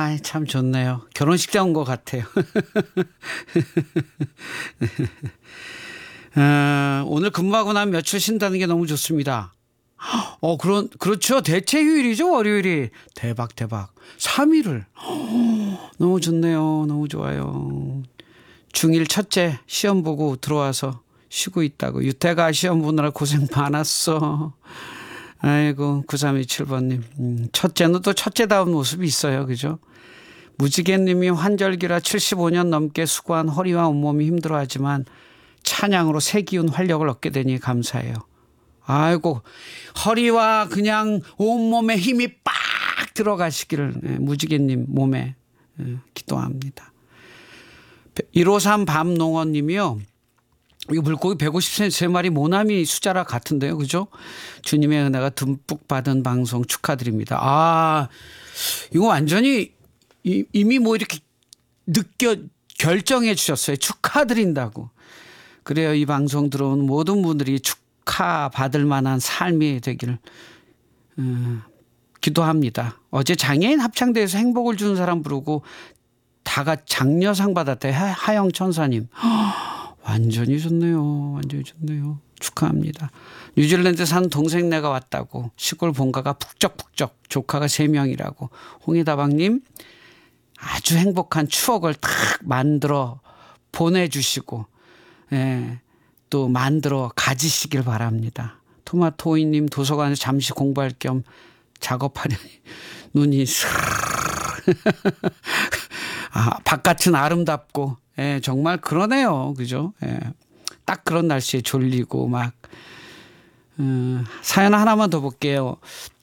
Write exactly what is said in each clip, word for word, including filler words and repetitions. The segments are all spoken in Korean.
아, 참 좋네요. 결혼식장 온 것 같아요. 어, 오늘 근무하고 나면 며칠 쉰다는 게 너무 좋습니다. 어, 그런, 그렇죠. 대체 휴일이죠, 월요일이. 대박, 대박. 삼 일을. 너무 좋네요. 너무 좋아요. 중일 첫째 시험 보고 들어와서 쉬고 있다고. 유태가 시험 보느라 고생 많았어. 아이고, 구삼이칠 번님. 음, 첫째는 또 첫째다운 모습이 있어요. 그죠? 무지개님이 환절기라 칠십오 년 넘게 수고한 허리와 온몸이 힘들어하지만 찬양으로 새 기운 활력을 얻게 되니 감사해요. 아이고, 허리와 그냥 온몸에 힘이 빡 들어가시기를 네, 무지개님 몸에 네, 기도합니다. 일오삼 밤농원님이요. 이 물고기 백오십 센티미터 세 마리 모나미 수자라 같은데요. 그죠? 주님의 은혜가 듬뿍 받은 방송 축하드립니다. 아, 이거 완전히 이미 뭐 이렇게 느껴 결정해 주셨어요. 축하드린다고. 그래요. 이 방송 들어온 모든 분들이 축하받을 만한 삶이 되기를 음, 기도합니다. 어제 장애인 합창대에서 행복을 주는 사람 부르고 다가 장려상 받았대. 하영 천사님. 완전히 좋네요. 완전히 좋네요. 축하합니다. 뉴질랜드 산 동생네가 왔다고. 시골 본가가 북적북적. 조카가 세 명이라고. 홍희다방님 아주 행복한 추억을 딱 만들어 보내주시고 예, 또 만들어 가지시길 바랍니다. 토마토이님 도서관에 잠시 공부할 겸 작업하려니 눈이 슥 아, 바깥은 아름답고 예, 정말 그러네요. 그죠? 예, 딱 그런 날씨에 졸리고 막 음, 사연 하나만 더 볼게요.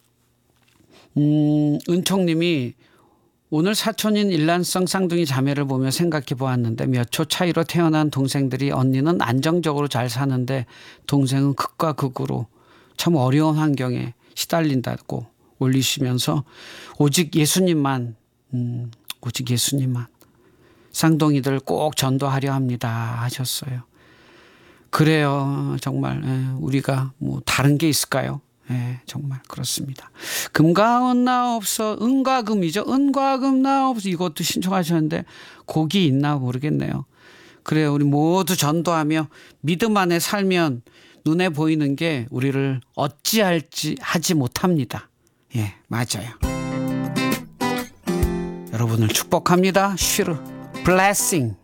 음, 은총님이 오늘 사촌인 일란성 쌍둥이 자매를 보며 생각해 보았는데 몇 초 차이로 태어난 동생들이 언니는 안정적으로 잘 사는데 동생은 극과 극으로 참 어려운 환경에 시달린다고 올리시면서 오직 예수님만 음, 오직 예수님만 쌍둥이들 꼭 전도하려 합니다 하셨어요. 그래요. 정말 우리가 뭐 다른 게 있을까요? 예, 정말 그렇습니다. 금과 은 나 없어. 은과 금이죠. 은과 금 나 없어. 이것도 신청하셨는데 곡이 있나 모르겠네요. 그래요. 우리 모두 전도하며 믿음 안에 살면 눈에 보이는 게 우리를 어찌할지 하지 못합니다. 예, 맞아요. 여러분을 축복합니다. 쉬르 블레싱.